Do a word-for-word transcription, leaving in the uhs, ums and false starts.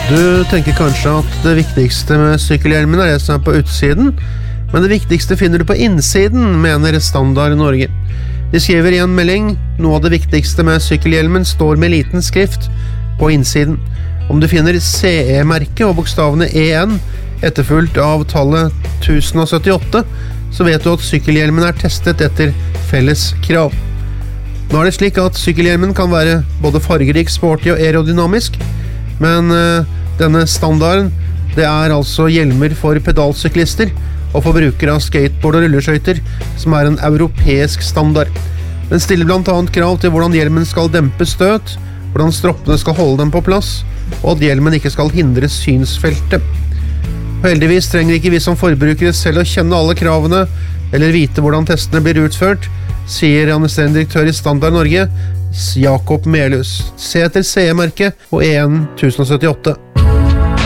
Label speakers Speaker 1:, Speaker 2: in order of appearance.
Speaker 1: Du tenker kanskje at det viktigste med sykkelhjelmen er det som er på utsiden, men det viktigste finner du på innsiden, mener Standard Norge. De skriver i en melding, noe av det viktigste med sykkelhjelmen står med liten skrift på innsiden. Om du finner C E-merket og bokstavene E N, etterfulgt av tallet tusen syttiåtte, så vet du at sykkelhjelmen er testet etter felles krav. Nå er det slik at sykkelhjelmen kan være både fargerik, sporty og aerodynamisk, men uh, denne standarden, det er altså hjelmer for pedalsyklister og for brukere av skateboard og rulleskøyter, som er en europeisk standard. Den stiller blant annet krav til hvordan hjelmen skal dempe støt, hvordan stroppene skal holde dem på plass, og at hjelmen ikke skal hindre synsfeltet. Heldigvis trenger ikke vi som forbrukere selv å kjenne alle kravene, eller vite hvordan testene blir utført, sier administrerende direktør i Standard Norge, Jakob Melhus. Se etter C E-merket og E N tusen syttiåtte.